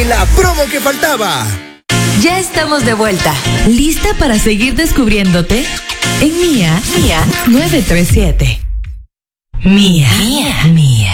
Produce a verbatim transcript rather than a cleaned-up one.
la promo que faltaba. Ya estamos de vuelta. ¿Lista para seguir descubriéndote? En Mía, Mía nueve tres siete. Mía, Mía, Mía.